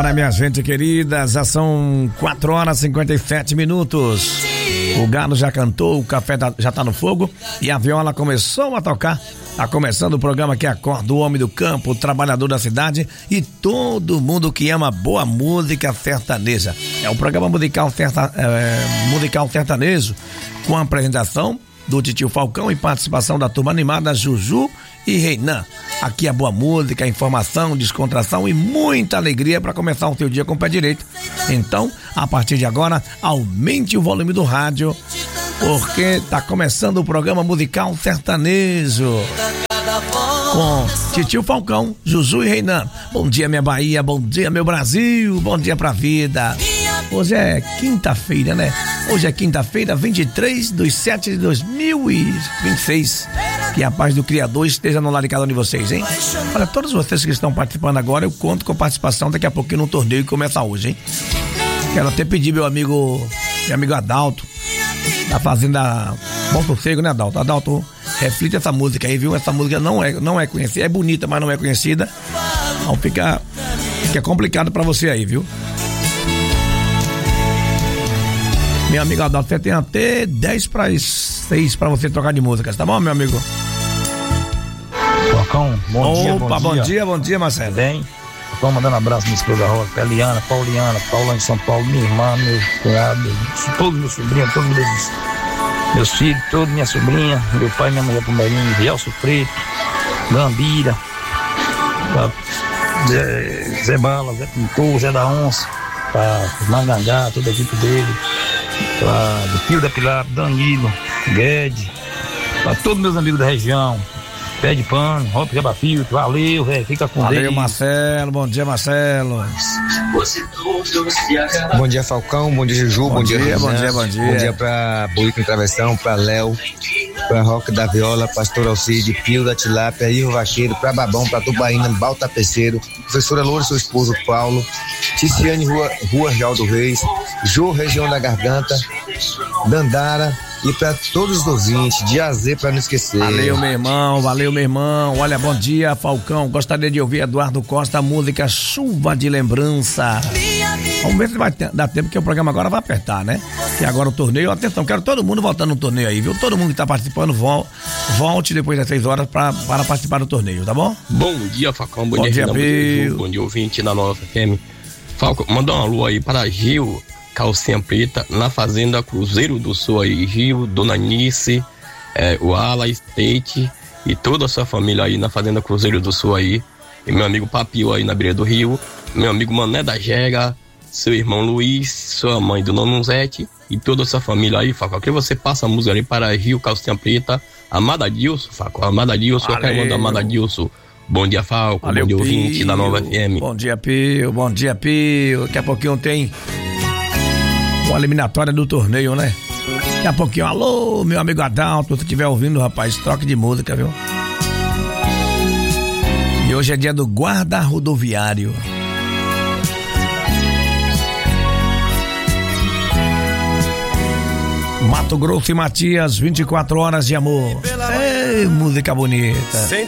Bora, minha gente querida, já são 4h57. O galo já cantou, o café já tá no fogo e a viola começou a tocar. Tá começando o programa que acorda o homem do campo, o trabalhador da cidade e todo mundo que ama boa música sertaneja. É o programa musical sertanejo, com a apresentação do Titio Falcão e participação da turma animada Juju e Reinan. Aqui é boa música, informação, descontração e muita alegria para começar o seu dia com o pé direito. Então, a partir de agora, aumente o volume do rádio, porque tá começando o programa musical sertanejo com Titio Falcão, Juju e Reinan. Bom dia, minha Bahia, bom dia, meu Brasil, bom dia pra vida. Hoje é quinta-feira, né? Hoje é quinta-feira, 23/7/2026. Que a paz do Criador esteja no lar de cada um de vocês, hein? Olha, todos vocês que estão participando agora, eu conto com a participação daqui a pouquinho no torneio que começa hoje, hein? Quero até pedir meu amigo Adalto, da Fazenda Bom Sossego, né, Adalto? Adalto, reflita essa música aí, viu? Essa música não é conhecida, é bonita, mas não é conhecida. Então fica complicado pra você aí, viu? Meu amigo Adalto, você tem até 10/6 pra você trocar de músicas, tá bom, meu amigo? Falcão, bom dia, Marcelo. Bem, estou mandando um abraço, minha esposa Rosa, Eliana, Pauliana, Paula em São Paulo, minha irmã, meu cunhado, todos meus sobrinhos, todos meus filhos, toda minha sobrinha, meu pai, minha mulher Pomerinho, Rielso Preto, Gambira, Zé Bala, Zé Pintor, Zé da Onça, Mangangá, toda a equipe dele, do Pio da Pilar, Danilo, Guedes, para todos meus amigos da região, Pé de Pano, Rope Jabafiltro, valeu, velho, fica com Deus. Valeu, Marcelo, bom dia, Marcelo. Bom dia, Falcão, bom dia, Juju, bom dia, bom dia. Bom dia pra Buíca em Travessão, pra Léo, pra Roque da Viola, Pastor Alcide, Pio da Tilápia, Ivo Vaqueiro, pra Babão, pra Tubaína, Baltapeceiro, professora Loura, seu esposo Paulo, Ticiane, Rua Real do Reis, Jô, região da Garganta, Dandara, e para todos os ouvintes, de AZ para não esquecer. Valeu, meu irmão. Olha, bom dia, Falcão. Gostaria de ouvir Eduardo Costa, a música Chuva de Lembrança. Vamos ver se vai dar tempo, que o programa agora vai apertar, né? Que agora o torneio, atenção, quero todo mundo voltando no torneio aí, viu? Todo mundo que tá participando, volte depois das 6 horas para participar do torneio, tá bom? Bom dia, Falcão. Bom dia, Pio. Bom dia, ouvinte da Nova FM. Falcão, mandar uma lua aí para Gil, Calcinha Preta, na Fazenda Cruzeiro do Sul aí, Gil, Dona Nice, o Ala, State e toda a sua família aí na Fazenda Cruzeiro do Sul aí, e meu amigo Papio aí na beira do rio, meu amigo Mané da Jega, seu irmão Luiz, sua mãe do Nonunzete e toda a sua família aí, Faco. Que você passa a música ali para Gil, Calcinha Preta, Amada Dilson, Faco, Amada Dilson, eu quero mandar Amada Dilson. Bom dia, Falco, valeu, bom dia, ouvinte da Nova FM. Bom dia, Pio. Daqui a pouquinho tem uma eliminatória do torneio, né? Daqui a pouquinho, alô, meu amigo Adalto, se estiver ouvindo, rapaz, troque de música, viu? E hoje é dia do guarda rodoviário. Mato Grosso e Matias, 24 horas de amor. Ei, música bonita.